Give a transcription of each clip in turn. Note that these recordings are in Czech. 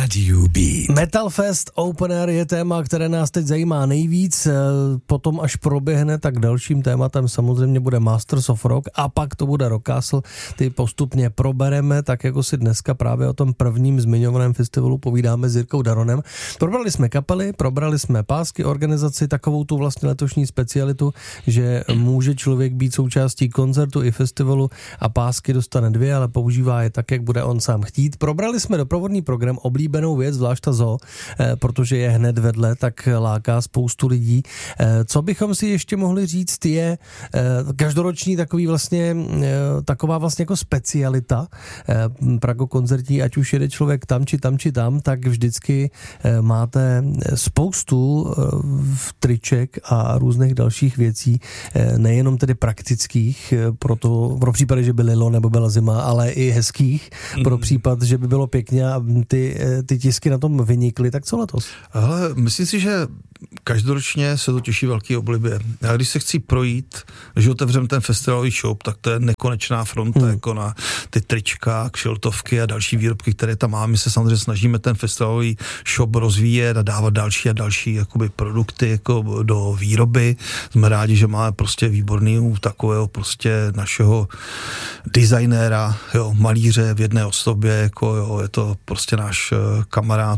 Radio Beat. Metal Fest Open Air je téma, které nás teď zajímá nejvíc. Potom, až proběhne, tak dalším tématem samozřejmě bude Masters of Rock a pak to bude Rock Castle. Ty postupně probereme, tak jako si dneska právě o tom prvním zmiňovaném festivalu povídáme s Jirkou Daronem. Probrali jsme kapely, probrali jsme pásky, organizaci, takovou tu vlastně letošní specialitu, že může člověk být součástí koncertu i festivalu a pásky dostane 2, ale používá je tak, jak bude on sám chtít. Probrali jsme doprovodný program, oblíbenou věc, zvlášť ta zoo, protože je hned vedle, tak láká spoustu lidí. Co bychom si ještě mohli říct, je každoroční taková vlastně jako specialita Prago koncertí, ať už jede člověk tam, či tam, tak vždycky máte spoustu triček a různých dalších věcí, nejenom tedy praktických, pro případy, že by lilo nebo byla zima, ale i hezkých, pro případ, že by bylo pěkně a ty tisky na tom vynikly, tak co letos? Ale myslím si, že každoročně se to těší velký oblibě. A když se chci projít, když otevřeme ten festivalový shop, tak to je nekonečná fronta, jako na ty trička, kšiltovky a další výrobky, které tam máme. My se samozřejmě snažíme ten festivalový shop rozvíjet a dávat další a další jakoby produkty jako do výroby. Jsme rádi, že máme prostě výborný takového prostě našeho designéra, malíře v jedné osobě, je to prostě náš kamarád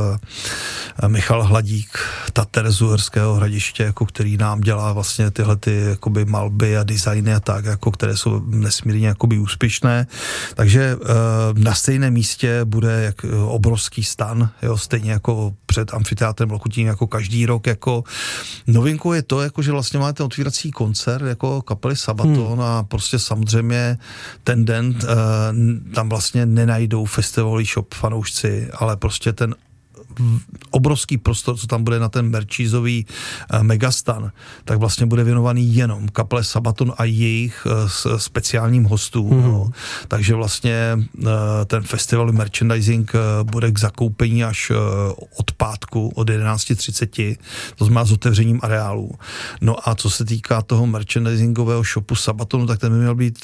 Michal Hladík, Tater z Uherského Hradiště, který nám dělá vlastně tyhle ty jakoby malby a designy a tak, které jsou nesmírně jakoby úspěšné. Takže na stejném místě bude obrovský stan, stejně jako před amfiteátrem Lokutín, jako každý rok. Novinkou je to, že vlastně máte ten otvírací koncert jako kapely Sabaton a prostě samozřejmě ten den tam vlastně nenajdou festivalový shop fanoušci, ale prostě ten obrovský prostor, co tam bude na ten merčízový megastan, tak vlastně bude věnovaný jenom kapele Sabaton a jejich speciálním hostům. Takže vlastně ten festival merchandising bude k zakoupení až od pátku od 11:30, to znamená s otevřením areálu. No a co se týká toho merchandisingového shopu Sabatonu, tak ten by měl být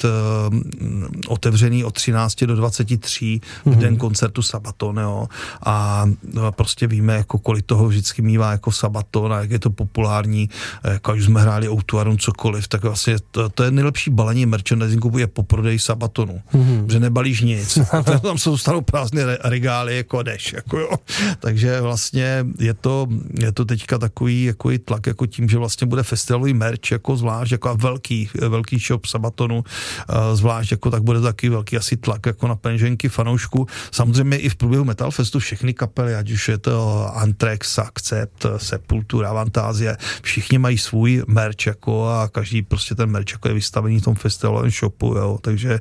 otevřený od 13 do 23 v den koncertu Sabaton, a prostě víme, kolik toho vždycky mívá jako Sabaton a jak je to populární, když jsme hráli Outuarum cokoliv, tak vlastně to je nejlepší balení merchandisingu je po prodeji Sabatonu, že nebalíš nic. Tam jsou starou prázdné regály a jdeš. Takže vlastně je to teďka takový tlak, tím, že vlastně bude festivalový merch, zvlášť, a velký shop Sabatonu, zvlášť, tak bude taky velký asi tlak, na peněženky fanoušků. Samozřejmě i v průběhu Metal Festu všechny kapely, ať už je to Anthrax, Accept, Sepultura, Avantasia, všichni mají svůj merch, a každý prostě ten merch je vystavený v tom festivalovém shopu, takže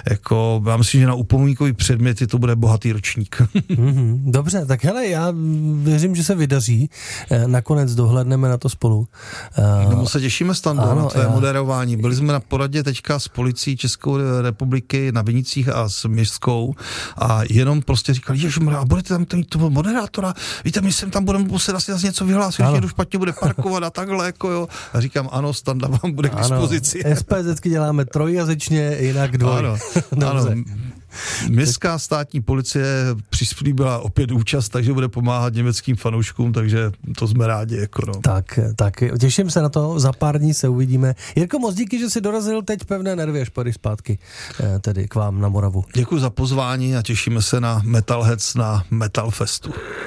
já myslím, že na upomínkový předměty to bude bohatý ročník. Dobře, tak hele, já věřím, že se vydaří, nakonec dohlédneme na to spolu. No, se těšíme, Stando, na tvé moderování. Byli jsme na poradě teďka s policií České republiky na Vinicích a s Městskou a jenom prostě říkali, a budete tam toho moderátora, víte, my sem tam budeme muset asi něco vyhlásit, že někdo špatně bude parkovat a takhle, a říkám, ano, Standa vám bude k dispozici. SPZky děláme trojjazyčně, jinak dvoj. Ano. Městská státní policie přislíbila opět účast, takže bude pomáhat německým fanouškům, takže to jsme rádi. Tak těším se na to, za pár dní se uvidíme. Jirko, moc díky, že jsi dorazil, teď pevné nervy, až pojedeš zpátky tedy k vám na Moravu. Děkuji za pozvání a těšíme se na Metalheads na Metal Festu.